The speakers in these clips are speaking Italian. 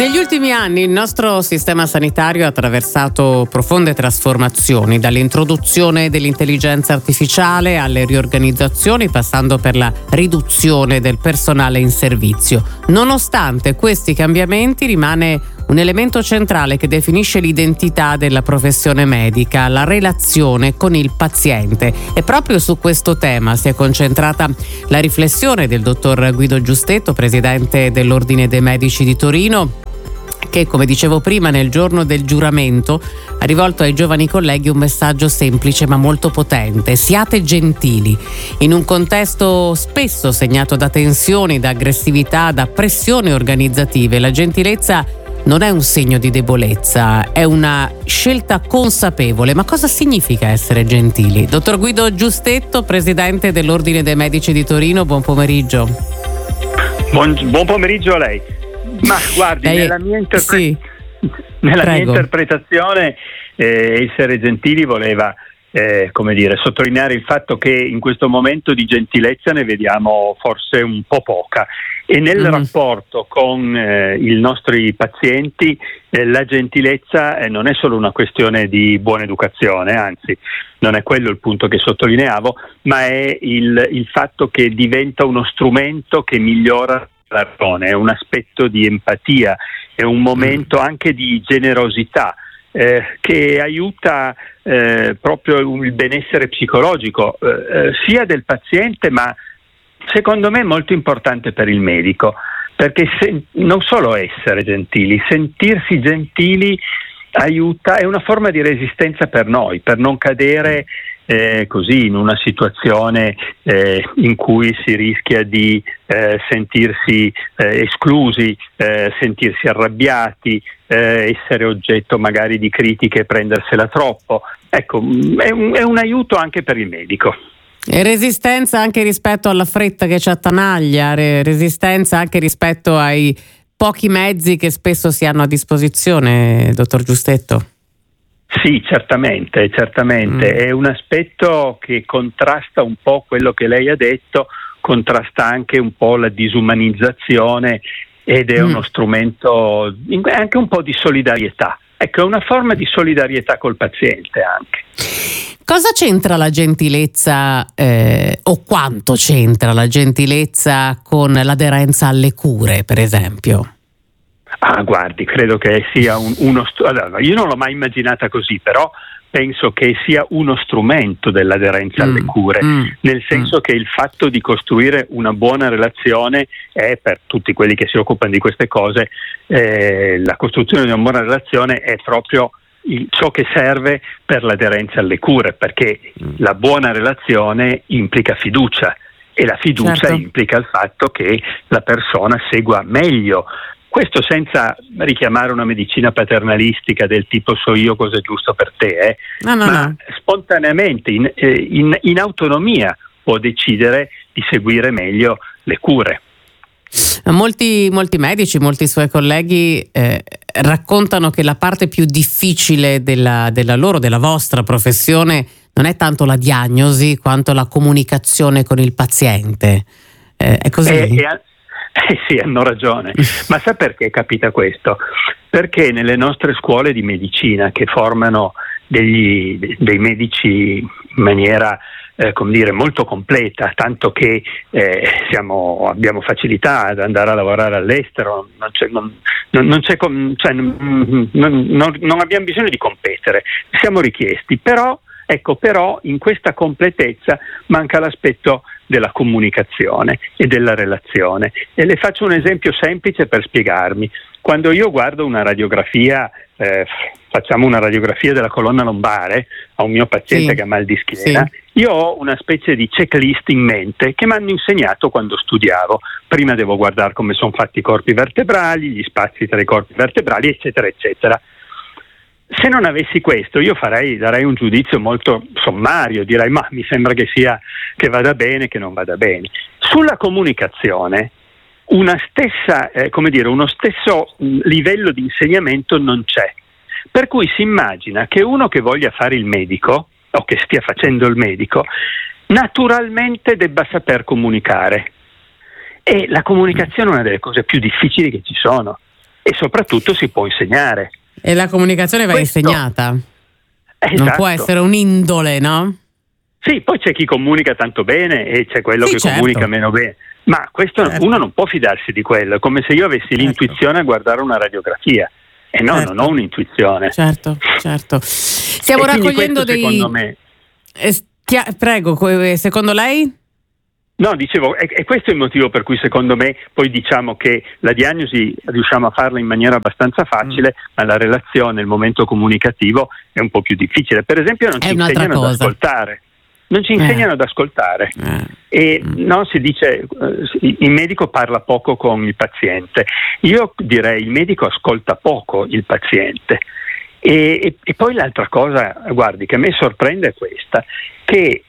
Negli ultimi anni il nostro sistema sanitario ha attraversato profonde trasformazioni, dall'introduzione dell'intelligenza artificiale alle riorganizzazioni, passando per la riduzione del personale in servizio. Nonostante questi cambiamenti, rimane un elemento centrale che definisce l'identità della professione medica, la relazione con il paziente. E proprio su questo tema si è concentrata la riflessione del dottor Guido Giustetto, presidente dell'Ordine dei Medici di Torino, che, come dicevo prima, nel giorno del giuramento ha rivolto ai giovani colleghi un messaggio semplice ma molto potente: siate gentili. In un contesto spesso segnato da tensioni, da aggressività, da pressioni organizzative, la gentilezza non è un segno di debolezza, è una scelta consapevole. Ma cosa significa essere gentili? Dottor Guido Giustetto, presidente dell'Ordine dei Medici di Torino, buon pomeriggio. Buon pomeriggio a lei. Ma guardi, nella mia interpretazione essere gentili voleva sottolineare il fatto che in questo momento di gentilezza ne vediamo forse un po' poca, e nel rapporto con i nostri pazienti la gentilezza non è solo una questione di buona educazione, anzi non è quello il punto che sottolineavo, ma è il fatto che diventa uno strumento che migliora la ragione, è un aspetto di empatia, è un momento anche di generosità che aiuta proprio il benessere psicologico sia del paziente, ma secondo me è molto importante per il medico, perché non solo essere gentili, sentirsi gentili aiuta, è una forma di resistenza per noi, per non cadere così in una situazione in cui si rischia di sentirsi esclusi, sentirsi arrabbiati, essere oggetto magari di critiche e prendersela troppo. Ecco, è un aiuto anche per il medico. E resistenza anche rispetto alla fretta che ci attanaglia, resistenza anche rispetto ai pochi mezzi che spesso si hanno a disposizione, dottor Giustetto. Sì, certamente. È un aspetto che contrasta un po' quello che lei ha detto, contrasta anche un po' la disumanizzazione, ed è uno strumento anche un po' di solidarietà. Ecco, è una forma di solidarietà col paziente anche. Cosa c'entra la gentilezza o quanto c'entra la gentilezza con l'aderenza alle cure, per esempio? Guardi, credo che sia allora, io non l'ho mai immaginata così, però penso che sia uno strumento dell'aderenza alle cure, nel senso che il fatto di costruire una buona relazione è, per tutti quelli che si occupano di queste cose, la costruzione di una buona relazione è proprio ciò che serve per l'aderenza alle cure, perché la buona relazione implica fiducia, e la fiducia implica il fatto che la persona segua meglio. Questo senza richiamare una medicina paternalistica del tipo so io cosa è giusto per te, ma spontaneamente, in autonomia, può decidere di seguire meglio le cure. Molti medici, molti suoi colleghi raccontano che la parte più difficile della vostra professione non è tanto la diagnosi quanto la comunicazione con il paziente. È così? Sì, hanno ragione. Ma sa perché capita questo? Perché nelle nostre scuole di medicina, che formano dei medici in maniera molto completa, tanto che abbiamo facilità ad andare a lavorare all'estero, non abbiamo bisogno di competere, siamo richiesti, però in questa completezza manca l'aspetto della comunicazione e della relazione. E le faccio un esempio semplice per spiegarmi. Quando io guardo una radiografia, facciamo una radiografia della colonna lombare a un mio paziente che ha mal di schiena, io ho una specie di checklist in mente che mi hanno insegnato quando studiavo. Prima devo guardare come sono fatti i corpi vertebrali, gli spazi tra i corpi vertebrali, eccetera, eccetera. Se non avessi questo, io darei un giudizio molto sommario, direi ma mi sembra che vada bene, che non vada bene. Sulla comunicazione uno stesso livello di insegnamento non c'è. Per cui si immagina che uno che voglia fare il medico, o che stia facendo il medico, naturalmente debba saper comunicare. E la comunicazione è una delle cose più difficili che ci sono. e soprattutto si può insegnare. E la comunicazione va insegnata. Esatto. Non può essere un'indole, no? Sì, poi c'è chi comunica tanto bene e c'è quello che certo. comunica meno bene. Ma questo uno non può fidarsi di quello, è come se io avessi l'intuizione a guardare una radiografia. E no, non ho un'intuizione. Certo. Stiamo raccogliendo dei... Secondo me... Prego, secondo lei? No, dicevo, è questo il motivo per cui secondo me poi diciamo che la diagnosi riusciamo a farla in maniera abbastanza facile, ma la relazione, il momento comunicativo è un po' più difficile. Per esempio non ci insegnano ad ascoltare. Non ci insegnano ad ascoltare e no, si dice il medico parla poco con il paziente. Io direi il medico ascolta poco il paziente. E poi l'altra cosa, guardi, che a me sorprende è questa, che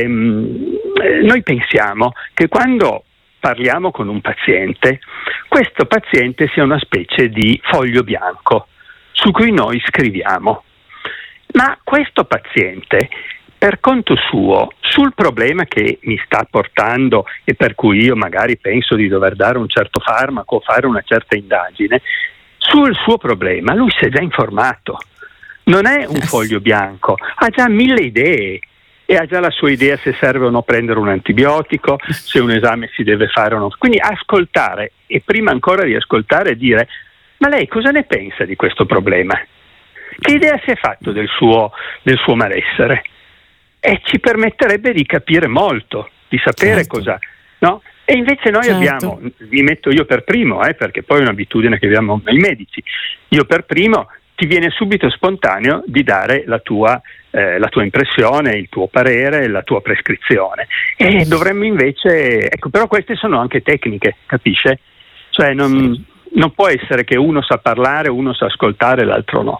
noi pensiamo che quando parliamo con un paziente, questo paziente sia una specie di foglio bianco su cui noi scriviamo. Ma questo paziente, per conto suo, sul problema che mi sta portando e per cui io magari penso di dover dare un certo farmaco o fare una certa indagine, sul suo problema lui si è già informato, non è un foglio bianco, ha già 1000 idee e ha già la sua idea se serve o no prendere un antibiotico, se un esame si deve fare o no. Quindi ascoltare e prima ancora di ascoltare dire: ma lei cosa ne pensa di questo problema? Che idea si è fatto del suo malessere? E ci permetterebbe di capire molto, di sapere cosa, no? E invece noi abbiamo, vi metto io per primo, perché poi è un'abitudine che abbiamo nei medici, io per primo, ti viene subito spontaneo di dare la tua impressione, il tuo parere, la tua prescrizione. E dovremmo invece, però queste sono anche tecniche, capisce? Cioè non può essere che uno sa parlare, uno sa ascoltare, l'altro no.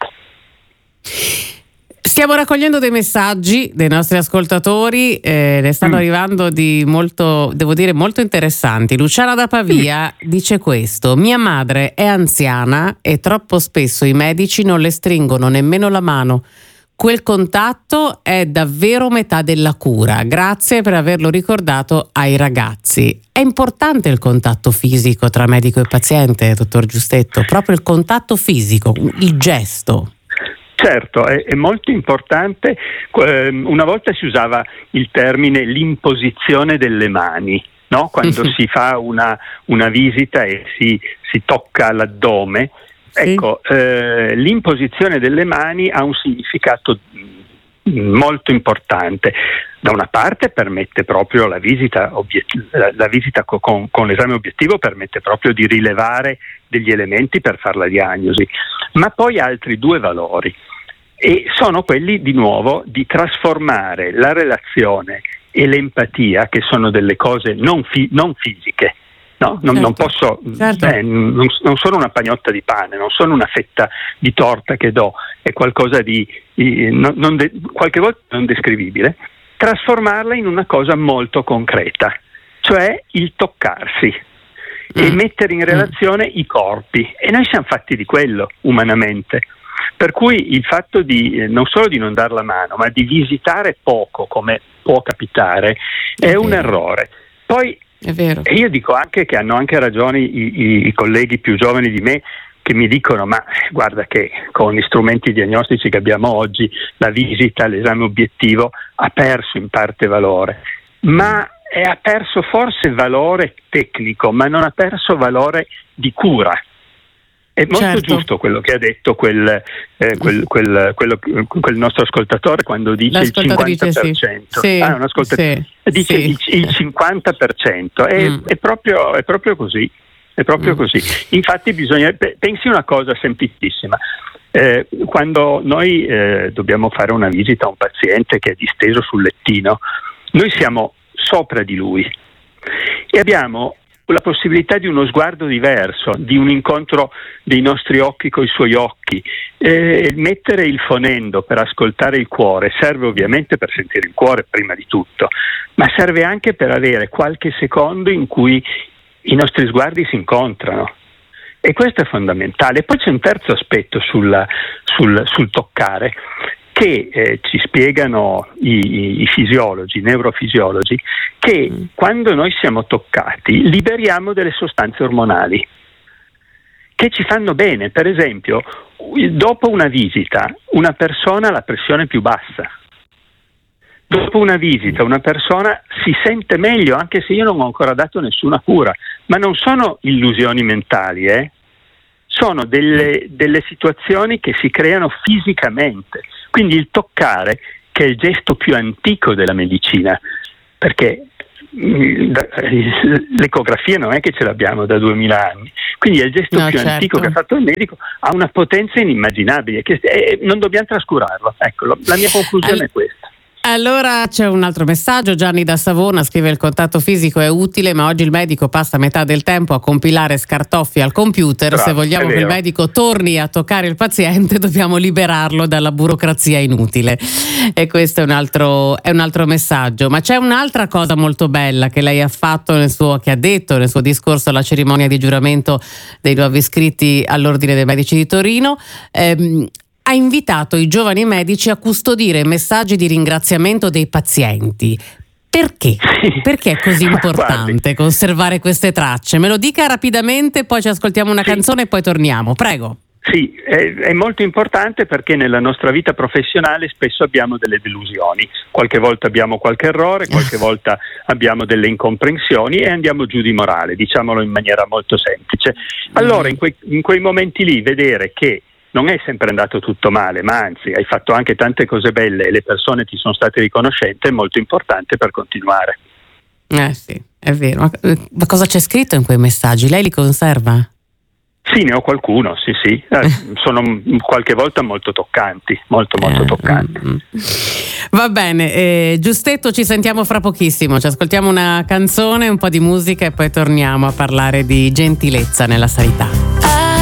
Stiamo raccogliendo dei messaggi dei nostri ascoltatori, ne stanno arrivando di molto, devo dire, molto interessanti. Luciana da Pavia dice questo: mia madre è anziana e troppo spesso i medici non le stringono nemmeno la mano. Quel contatto è davvero metà della cura. Grazie per averlo ricordato ai ragazzi. È importante il contatto fisico tra medico e paziente, dottor Giustetto, proprio il contatto fisico, il gesto. Certo, è molto importante. Una volta si usava il termine l'imposizione delle mani, no? Quando si fa una visita e si tocca l'addome. Sì. Ecco, l'imposizione delle mani ha un significato molto importante. Da una parte permette proprio la visita con l'esame obiettivo permette proprio di rilevare degli elementi per fare la diagnosi, ma poi ha altri due valori e sono quelli di nuovo di trasformare la relazione e l'empatia, che sono delle cose non fisiche. No, non posso, non sono una pagnotta di pane, non sono una fetta di torta che do, è qualcosa di qualche volta non descrivibile, trasformarla in una cosa molto concreta, cioè il toccarsi e mettere in relazione i corpi, e noi siamo fatti di quello umanamente, per cui il fatto di non solo di non dar la mano, ma di visitare poco, come può capitare, è un errore. Poi è vero. E io dico anche che hanno anche ragione i colleghi più giovani di me che mi dicono: ma guarda che con gli strumenti diagnostici che abbiamo oggi, la visita, l'esame obiettivo ha perso in parte valore, ma ha perso forse valore tecnico, ma non ha perso valore di cura. È molto giusto quello che ha detto quel nostro ascoltatore quando dice il 50%. Dice il 50%. È proprio così. È proprio così. Infatti pensi una cosa semplicissima. Quando noi dobbiamo fare una visita a un paziente che è disteso sul lettino, noi siamo sopra di lui e abbiamo la possibilità di uno sguardo diverso, di un incontro dei nostri occhi coi suoi occhi. Mettere il fonendo per ascoltare il cuore serve ovviamente per sentire il cuore prima di tutto, ma serve anche per avere qualche secondo in cui i nostri sguardi si incontrano, e questo è fondamentale. Poi c'è un terzo aspetto sul toccare che ci spiegano i fisiologi, i neurofisiologi, che quando noi siamo toccati liberiamo delle sostanze ormonali che ci fanno bene. Per esempio, dopo una visita una persona ha la pressione più bassa. Dopo una visita una persona si sente meglio, anche se io non ho ancora dato nessuna cura, ma non sono illusioni mentali, sono delle situazioni che si creano fisicamente. Quindi il toccare, che è il gesto più antico della medicina, perché l'ecografia non è che ce l'abbiamo da 2000 anni, quindi è il gesto più antico che ha fatto il medico, ha una potenza inimmaginabile che non dobbiamo trascurarlo. Ecco, la mia conclusione è questa. Allora c'è un altro messaggio. Gianni da Savona scrive: il contatto fisico è utile, ma oggi il medico passa metà del tempo a compilare scartoffi al computer. Bravo, se vogliamo che il medico torni a toccare il paziente, dobbiamo liberarlo dalla burocrazia inutile. E questo è un altro messaggio. Ma c'è un'altra cosa molto bella che lei ha fatto che ha detto nel suo discorso alla cerimonia di giuramento dei nuovi iscritti all'Ordine dei Medici di Torino. Ha invitato i giovani medici a custodire messaggi di ringraziamento dei pazienti. Perché? Perché è così importante conservare queste tracce? Me lo dica rapidamente, poi ci ascoltiamo una canzone e poi torniamo. Prego. Sì, è molto importante perché nella nostra vita professionale spesso abbiamo delle delusioni. Qualche volta abbiamo qualche errore, qualche volta abbiamo delle incomprensioni e andiamo giù di morale, diciamolo in maniera molto semplice. Allora in quei momenti lì vedere che non è sempre andato tutto male, ma anzi hai fatto anche tante cose belle e le persone ti sono state riconoscenti, è molto importante per continuare. Sì, è vero. Ma cosa c'è scritto in quei messaggi? Lei li conserva? Sì, ne ho qualcuno, sì. Sono qualche volta molto toccanti, molto toccanti. Va bene, Giustetto, ci sentiamo fra pochissimo, ci ascoltiamo una canzone, un po' di musica e poi torniamo a parlare di gentilezza nella sanità.